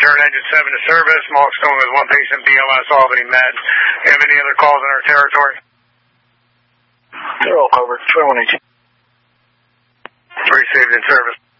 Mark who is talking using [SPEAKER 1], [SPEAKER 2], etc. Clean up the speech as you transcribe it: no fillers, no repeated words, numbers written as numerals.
[SPEAKER 1] Return engine 7 to service. Milestone with 1 patient, BLS Albany Med. Have any other calls in our territory?
[SPEAKER 2] They're all over. 2118.
[SPEAKER 1] Received in service.